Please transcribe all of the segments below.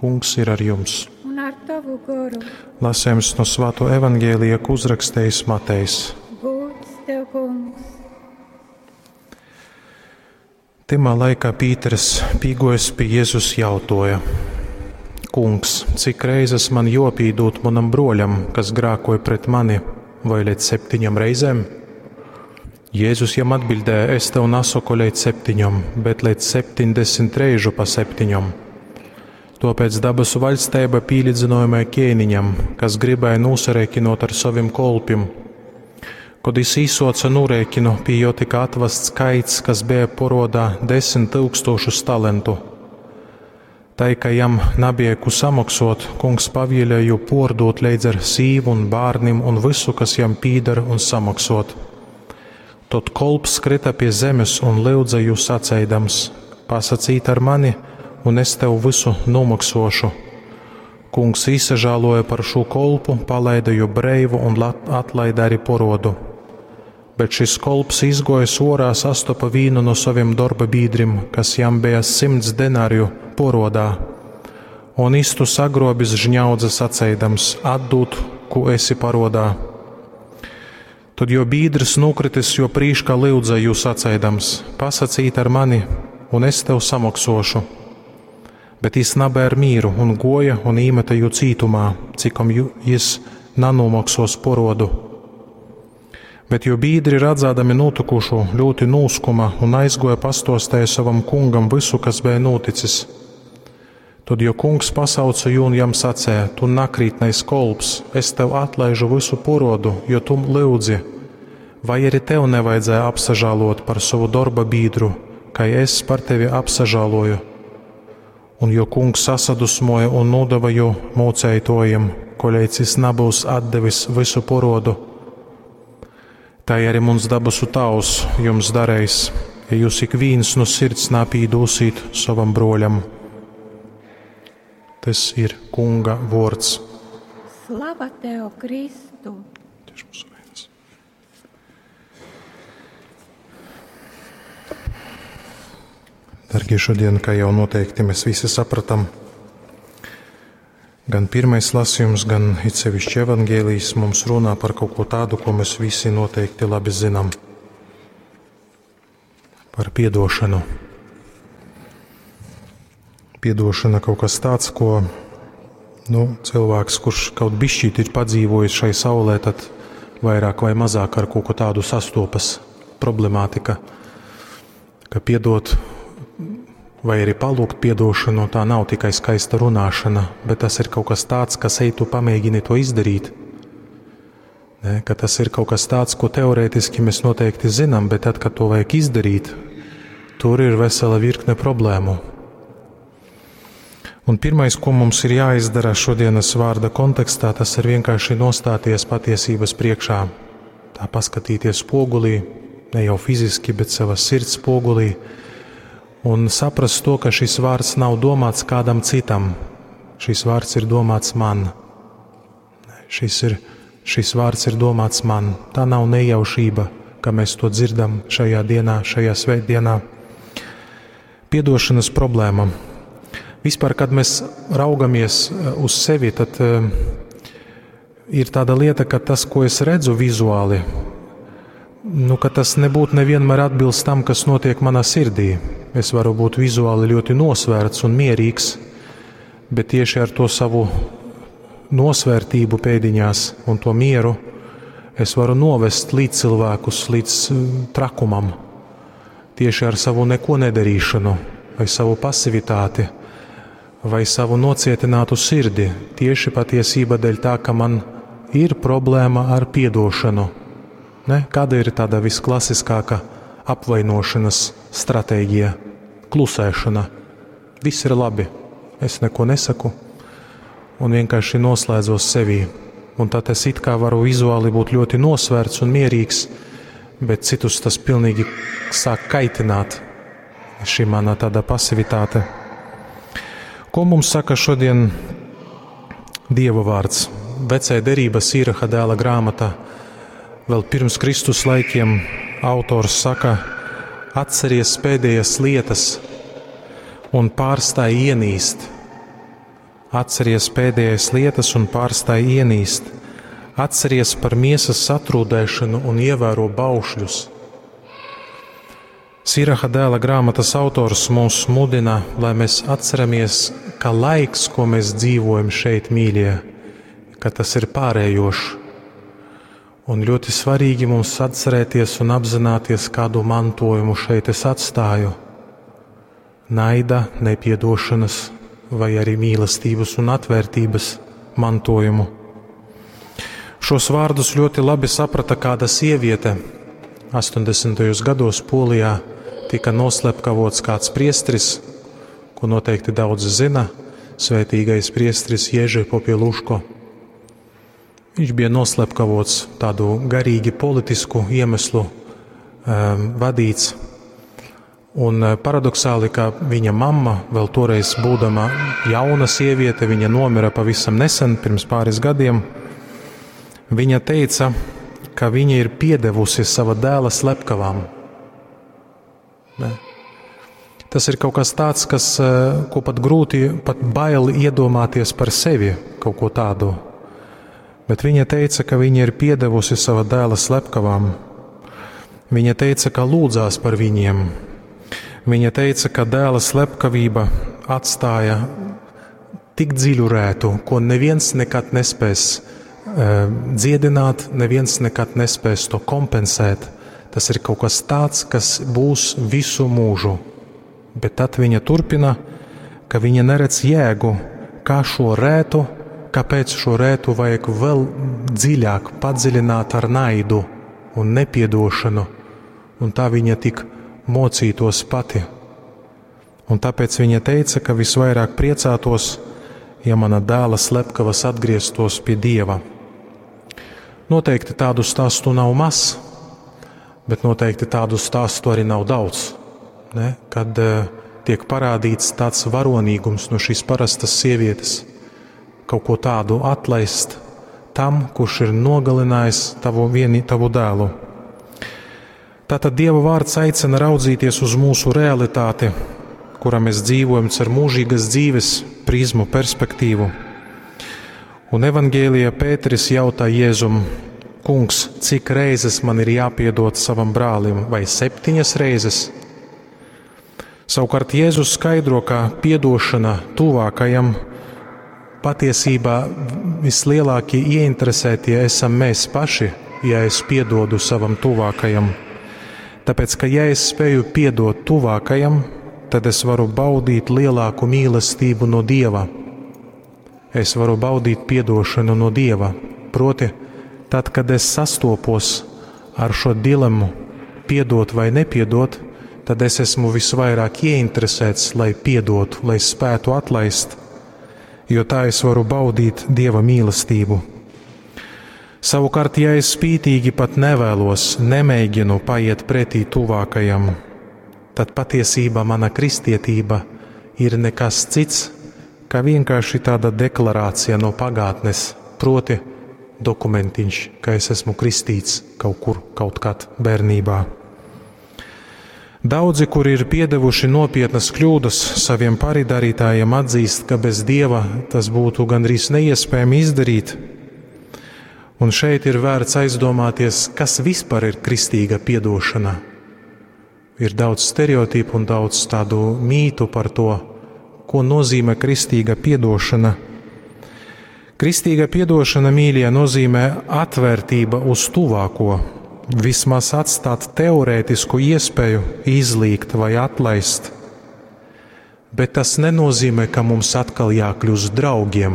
Kungs ir ar jums. Un ar tavu garu. Lasījums no Svēto evaņģēlija, ko uzrakstījis Matejs. Gods tev, Kungs. Timā laikā Pīters, pīgojis pie Jēzus, jautāja: Kungs, cik reizes man jopīdūt manam broļam, kas grākoja pret mani, vai līdz 7 reizēm? Jēzus jam atbildēja: Es tev nesaku līdz 7, bet līdz 70 reižu pa 7. Tāpēc dabasu valstība pīlidzinājumai ķēniņam, kas gribēja nūsareikinot ar saviem kolpim. Kad es īsoca nūreikinu, pie jo tika atvests skaits, kas bija porodā 10 000 talentu. Tai, ka jam nebija ku samaksot, kungs pavēlēja pordot līdz ar sīvu un bārnim un visu, kas jam pīdar, un samaksot. Tad kolps krita pie zemes un lūdza jūs sacēdams: Pasacīt ar mani, un es tev visu nomaksošu. Kungs izsažāloja par šo kolpu, palaida jo breivu un atlaida arī porodu. Bet šis kolps izgojas orā, sastopa vīnu no saviem darba bīdrim, kas jam bija 100 denāriju porodā, un istu sagrobis žņaudza sacēdams: Atdūt, ko esi parodā. Tad jo bīdris nokritis, jo prīškā lūdza jūs sacēdams: Pasacīt ar mani, un es tev samaksošu. Bet jis nebija ar mīru un goja un īmeta jū cītumā, cikom jis nanomaksos porodu. Bet jo bīdri redzādami notikušu, ļoti nūskuma un aizgoja pastostēja savam kungam visu, kas bija noticis. Tad jo kungs pasauca jū un jam sacēja: Tu nakrītnais kolps, es tev atlaižu visu porodu, jo tu lūdzi. Vai arī tev nevajadzēja apsažālot par savu darba bīdru, kā es par tevi apsažāloju? Un jo kungs sasadusmoja un nodeva jū mūcējtojiem, ko leicis nebūs atdevis visu porodu. Tā arī mums dabasu Tavs jums darējis, ja jūs ik vīns no sirds napīdūsīt savam broļam. Tas ir kunga vārds. Slava tev, Kristu! Dargie, šodien, kā jau noteikti mēs visi sapratam, gan pirmais lasījums, gan it sevišķi evaņģēlijs mums runā par kaut ko tādu, ko mēs visi noteikti labi zinām. Par piedošanu. Piedošana kaut kas tāds, ko cilvēks, kurš kaut bišķīt ir padzīvojis šai saulē, tad vairāk vai mazāk ar kaut ko tādu sastopas problemātika, ka piedot vai arī palūgt piedošanu, tā nav tikai skaista runāšana, bet tas ir kaut kas tāds, kas tu pamēģini to izdarīt. Ka tas ir kaut kas tāds, ko teorētiski mēs noteikti zinām, bet tad, kad to vajag izdarīt, tur ir vesela virkne problēmu. Un pirmais, ko mums ir jāizdara šodienas vārda kontekstā, tas ir vienkārši nostāties patiesības priekšā. Tā paskatīties spogulī, ne jau fiziski, bet savas sirds spogulī, un saprast to, ka šis vārds nav domāts kādam citam. Šis vārds ir domāts man. Šis vārds ir domāts man. Tā nav nejaušība, ka mēs to dzirdam šajā dienā, šajā svētdienā. Piedošanas problēma. Vispār, kad mēs raugamies uz sevi, tad ir tāda lieta, ka tas, ko es redzu vizuāli, ka tas nebūtu nevienmēr atbilst tam, kas notiek manā sirdī. Es varu būt vizuāli ļoti nosvērts un mierīgs, bet tieši ar to savu nosvērtību pēdiņās un to mieru es varu novest līdz cilvēkus, līdz trakumam. Tieši ar savu neko nedarīšanu, vai savu pasivitāti, vai savu nocietinātu sirdi, tieši patiesība dēļ tā, ka man ir problēma ar piedošanu. Kāda ir tāda visklasiskākā apvainošanas stratēģija? Klusēšana. Viss ir labi, es neko nesaku un vienkārši noslēdzos sevī. Un tad es it kā varu vizuāli būt ļoti nosvērts un mierīgs, bet citus tas pilnīgi sāk kaitināt, šī mana tāda pasivitāte. Ko mums saka šodien Dieva vārds? Vecajā derībā Sīraha dēla grāmata, vēl pirms Kristus laikiem autors saka: atceries pēdējās lietas un pārstāj ienīst. Atceries pēdējais lietas un pārstāj ienīst. Atceries par miesas satrūdēšanu un ievēro baušļus. Siraha dēla grāmatas autors mūs mudina, lai mēs atceramies, ka laiks, ko mēs dzīvojam šeit, mīļie, ka tas ir pārējošs. Un ļoti svarīgi mums atcerēties un apzināties, kādu mantojumu šeit es atstāju. Naida, nepiedošanas vai arī mīlestības un atvērtības mantojumu. Šos vārdus ļoti labi saprata kāda sieviete. 80. gados Polijā tika noslepkavots kāds priestris, ko noteikti daudz zina, svētīgais priestris Ježi Popieluško. Viņš bija noslepkavots tādu garīgi politisku iemeslu vadīts. Un paradoxāli, ka viņa mamma, vēl toreiz būdama jauna sieviete, viņa nomira pavisam nesen, pirms pāris gadiem, viņa teica, ka viņa ir piedevusi sava dēla slepkavām. Ne? Tas ir kaut kas tāds, ko pat grūti, pat bail iedomāties par sevi, kaut ko tādu. Bet viņa teica, ka viņa ir piedevusi sava dēla slepkavām. Viņa teica, ka lūdzās par viņiem. Viņa teica, ka dēla slepkavība atstāja tik dziļu rētu, ko neviens nekad nespēs dziedināt, neviens nekad nespēs to kompensēt. Tas ir kaut kas tāds, kas būs visu mūžu. Bet tad viņa turpina, ka viņa neredz jēgu, kā šo rētu, kāpēc šo rētu vajag vēl dziļāk padziļināt ar naidu un nepiedošanu, un tā viņa tik mocītos pati. Un tāpēc viņa teica, ka visvairāk priecātos, ja mana dēla slepkavas atgrieztos pie Dieva. Noteikti tādu stāstu nav maz, bet noteikti tādu stāstu arī nav daudz, ne? Kad tiek parādīts tāds varonīgums no šīs parastas sievietes, kaut ko tādu atlaist tam, kurš ir nogalinājis tavu dēlu. Tātad Dieva vārds aicina raudzīties uz mūsu realitāti, kurā mēs dzīvojam ar mūžīgas dzīves prizmu perspektīvu. Un evangēlijā Pēteris jautā Jēzum: Kungs, cik reizes man ir jāpiedod savam brālim, vai 7 reizes? Savukārt Jēzus skaidro, ka piedošana tuvākajam patiesībā vislielākie ieinteresētie esam mēs paši, ja es piedodu savam tuvākajam. Tāpēc, ka ja es spēju piedot tuvākajam, tad es varu baudīt lielāku mīlestību no Dieva. Es varu baudīt piedošanu no Dieva. Proti, tad, kad es sastopos ar šo dilemmu, piedot vai nepiedot, tad es esmu visvairāk ieinteresēts, lai piedotu, lai spētu atlaist, jo tā es varu baudīt Dieva mīlestību. Savukārt, ja es spītīgi pat nevēlos, nemēģinu paiet pretī tuvākajam, tad patiesībā mana kristietība ir nekas cits, kā vienkārši tāda deklarācija no pagātnes, proti dokumentiņš, ka es esmu kristīts kaut kur, kaut kad bērnībā. Daudzi, kuri ir piedevuši nopietnas kļūdas saviem pārdarītājiem, atzīst, ka bez Dieva tas būtu gandrīz neiespējami izdarīt. Un šeit ir vērts aizdomāties, kas vispār ir kristīga piedošana. Ir daudz stereotipu un daudz tādu mītu par to, ko nozīmē kristīga piedošana. Kristīga piedošana, mīļie, nozīmē atvērtība uz tuvāko, vismaz atstāt teorētisku iespēju izlīgt vai atlaist. Bet tas nenozīmē, ka mums atkal jākļūst draugiem.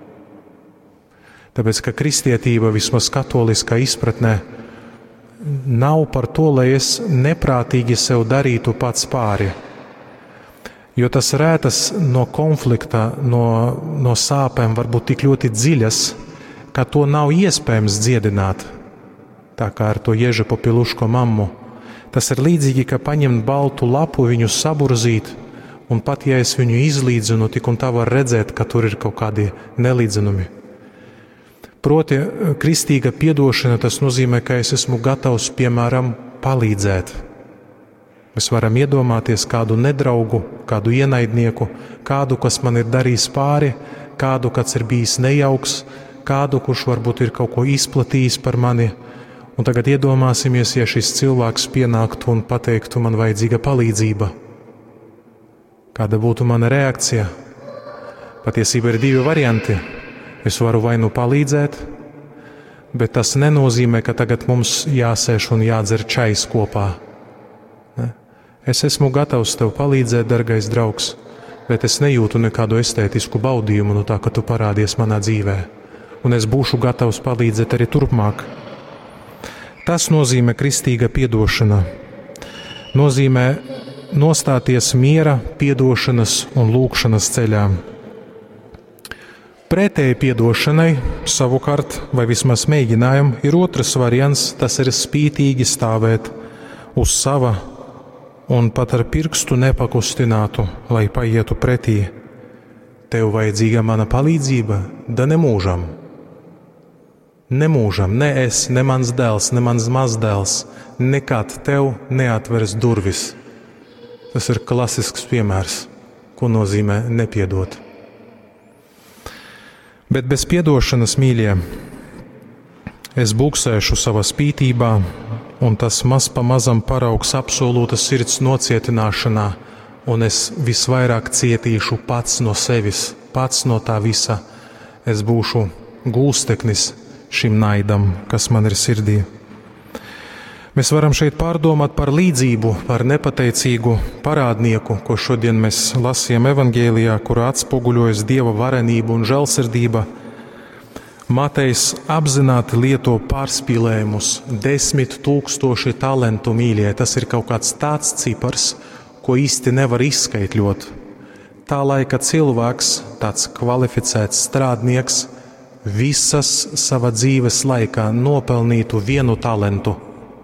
Tāpēc, ka kristietība vismaz katoliskā izpratnē nav par to, lai es neprātīgi sev darītu pats pāri. Jo tas rētas no konflikta, no sāpēm var būt tik ļoti dziļas, ka to nav iespējams dziedināt. Tā kā ar to Ježa Popieluško mammu. Tas ir līdzīgi, ka paņemt baltu lapu, viņu saburzīt, un pat ja es viņu izlīdzinu, tik un tā var redzēt, ka tur ir kaut kādi nelīdzenumi. Proti, kristīga piedošana, tas nozīmē, ka es esmu gatavs, piemēram, palīdzēt. Mēs varam iedomāties kādu nedraugu, kādu ienaidnieku, kādu, kas man ir darījis pāri, kādu, kas ir bijis nejauks, kādu, kurš varbūt ir kaut ko izplatījis par mani. Un tagad iedomāsimies, ja šis cilvēks pienāktu un pateiktu, man vajadzīga palīdzība. Kāda būtu mana reakcija? Patiesībā ir divi varianti. Es varu vai nu palīdzēt, bet tas nenozīmē, ka tagad mums jāsēž un jādzer čais kopā. Ne? Es esmu gatavs tev palīdzēt, dargais draugs, bet es nejūtu nekādu estētisku baudījumu no tā, ka tu parādies manā dzīvē. Un es būšu gatavs palīdzēt arī turpmāk. Tas nozīmē kristīga piedošana. Nozīmē nostāties miera, piedošanas un lūgšanas ceļā. Pretēji piedošanai, savukārt, vai vismaz mēģinājumu, ir otrs variants, tas ir spītīgi stāvēt uz sava un pat ar pirkstu nepakustinātu, lai paietu pretī. Tev vajadzīga mana palīdzība, da nemūžam. Nemūžam, ne es, ne mans dēls, ne mans mazdēls, nekad tev neatveras durvis. Tas ir klasisks piemērs, ko nozīmē nepiedot. Bet bez piedošanas, mīļie, es buksēšu savā spītībā, un tas maz pa mazam paraugs absolūta sirds nocietināšanā, un es visvairāk cietīšu pats no sevis, pats no tā visa. Es būšu gūsteknis šim naidam, kas man ir sirdī. Mēs varam šeit pārdomāt par līdzību, par nepateicīgu parādnieku, ko šodien mēs lasījām evangēlijā, kurā atspoguļojas Dieva varenība un žēlsirdība. Matejs apzināti lieto pārspīlējumus, 10 000 talentu, mīļie. Tas ir kaut kāds tāds cipars, ko īsti nevar izskaitļot. Tā laika cilvēks, tāds kvalificēts strādnieks, visas sava dzīves laikā nopelnītu 1 talentu.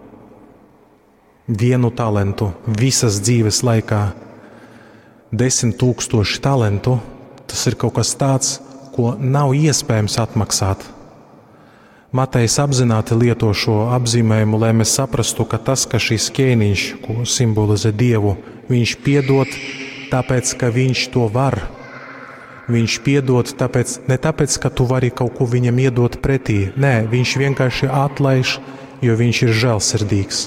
1 talentu visas dzīves laikā. 10 000 talentu, tas ir kaut kas tāds, ko nav iespējams atmaksāt. Matejs apzināti lieto šo apzīmējumu, lai mēs saprastu, ka tas, ka šis ķēniņš, ko simbolizē Dievu, viņš piedod tāpēc, ka viņš to var. Viņš piedod ne tāpēc, ka tu vari kaut ko viņam iedot pretī. Nē, viņš vienkārši atlaiž, jo viņš ir žēlsirdīgs.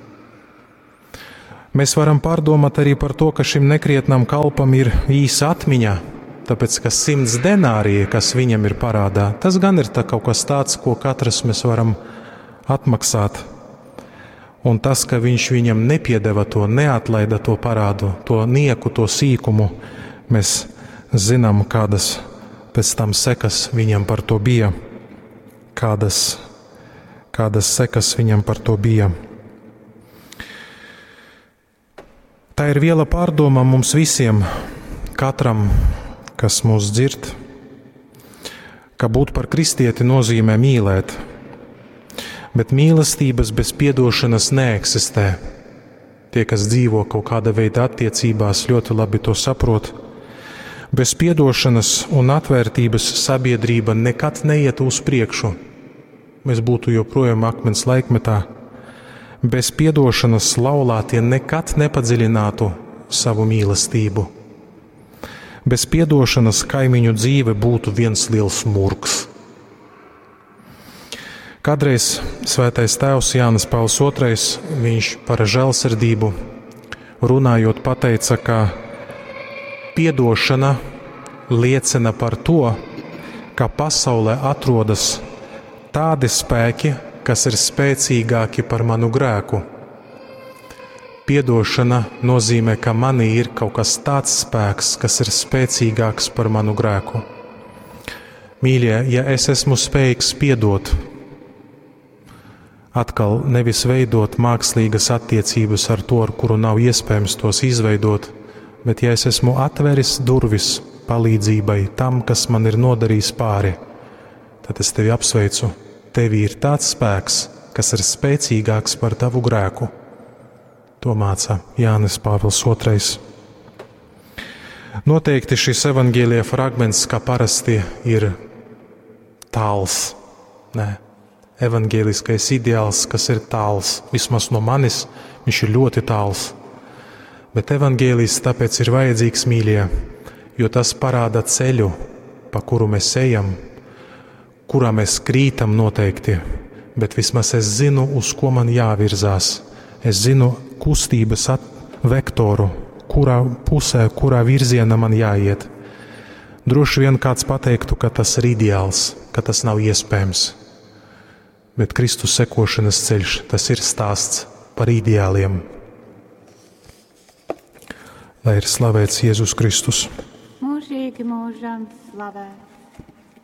Mēs varam pārdomāt arī par to, ka šim nekrietnam kalpam ir īsa atmiņa, tāpēc, ka 100 denāriji, kas viņam ir parādā, tas gan ir kaut kas tāds, ko katrs mēs varam atmaksāt. Un tas, ka viņš viņam nepiedeva to, neatlaida to parādu, to nieku, to sīkumu, mēs zinām, kādas pēc tam sekas viņam par to bija. Kādas sekas viņam par to bija. Tā ir viela pārdoma mums visiem, katram, kas mūs dzird, ka būt par kristieti nozīmē mīlēt, bet mīlestības bez piedošanas neeksistē. Tie, kas dzīvo kaut kāda veida attiecībās, ļoti labi to saprot. Bez piedošanas un atvērtības sabiedrība nekad neiet uz priekšu. Mēs būtu joprojām akmens laikmetā. Bez piedošanas laulātie nekad nepadziļinātu savu mīlestību. Bez piedošanas kaimiņu dzīve būtu viens liels murgs. Kādreiz svētais tēvs Jānis Pāvils II, viņš par žēlsirdību runājot pateica, ka piedošana liecina par to, ka pasaulē atrodas tādi spēki, kas ir spēcīgāki par manu grēku. Piedošana nozīmē, ka manī ir kaut kas tāds spēks, kas ir spēcīgāks par manu grēku. Mīļie, ja es esmu spējīgs piedot, atkal nevis veidot mākslīgas attiecības ar to, ar kuru nav iespējams tos izveidot, bet ja es esmu atveris durvis palīdzībai tam, kas man ir nodarījis pāri, tad es tevi apsveicu. Tevi ir tāds spēks, kas ir spēcīgāks par tavu grēku. To māca Jānis Pāvils II. Noteikti šis evaņģēlija fragments, kā parasti, ir tāls. Nē, evaņģēliskais ideāls, kas ir tāls, vismaz no manis, viņš ir ļoti tāls. Bet evaņģēlijs tāpēc ir vajadzīgs, mīļie, jo tas parāda ceļu, pa kuru mēs ejam, kurā mēs krītam noteikti, bet vismaz es zinu, uz ko man jāvirzās. Es zinu kustības vektoru, kurā pusē, kurā virzienā man jāiet. Droši vien kāds pateiktu, ka tas ir ideāls, ka tas nav iespējams. Bet Kristus sekošanas ceļš, tas ir stāsts par ideāliem. Lai ir slavēts Jēzus Kristus. Mūžīgi mūžam slavēts.